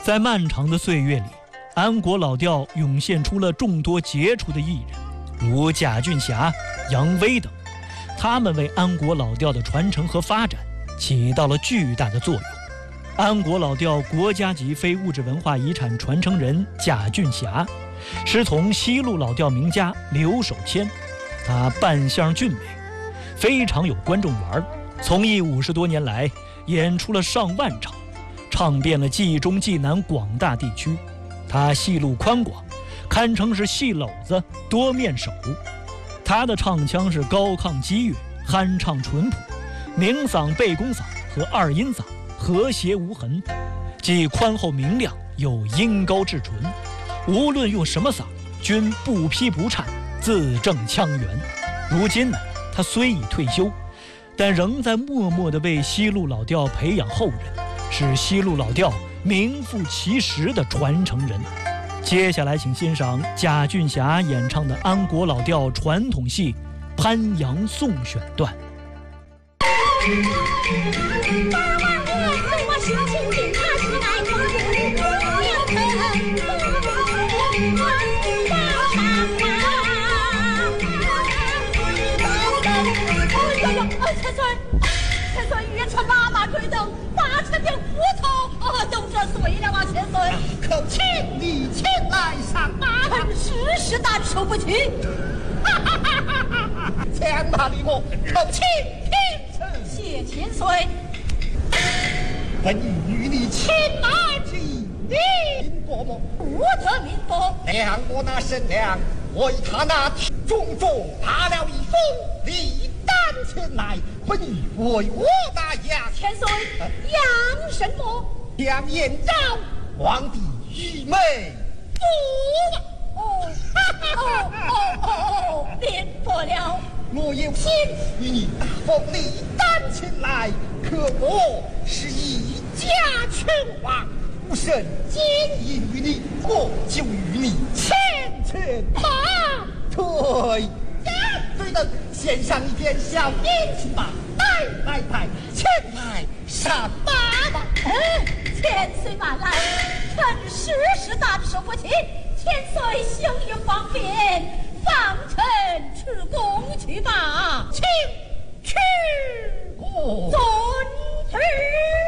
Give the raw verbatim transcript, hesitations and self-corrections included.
在漫长的岁月里，安国老调涌现出了众多杰出的艺人，如贾俊霞、杨威等，他们为安国老调的传承和发展起到了巨大的作用。安国老调国家级非物质文化遗产传承人贾俊霞，师从西路老调名家刘守谦，他扮相俊美，非常有观众缘，从艺五十多年来，演出了上万场，唱遍了冀中冀南广大地区。他戏路宽广，堪称是戏篓子多面手。他的唱腔是高亢激越，酣畅淳朴，明嗓背弓嗓和二音嗓和谐无痕，既宽厚明亮，又音高至纯，无论用什么嗓均不劈不颤，字正腔圆。如今呢，他虽已退休，但仍在默默地为西路老调培养后人，是西路老调名副其实的传承人。接下来请欣赏贾俊霞演唱的安国老调传统戏《潘阳颂》选段。 千岁，千岁，越穿马马追灯，大臣的斧头啊，都折碎了啊！千岁， 可请你前来上马， 臣实是难受不起。 哈哈哈哈哈哈！前马离我，可请平身。 谢千岁。 本欲与你牵马骑，您伯母不得民伯。 量我那身量，为他那重重打了一封，立担前来，本欲为我打压。 千岁，杨神伯， 杨延昭，皇帝愚昧不哦哦哦哦哦，免不了。 我有心与你大封立担前来，可我是一家拳王，不慎奸淫于你，我就与你前拳马退。对等，献上一片小年轻吧，来来来，前来上马吧。 嗯，千岁慢来，臣实是难受不起。千岁行于方便，放臣出宫去吧。 请去宫。 遵旨。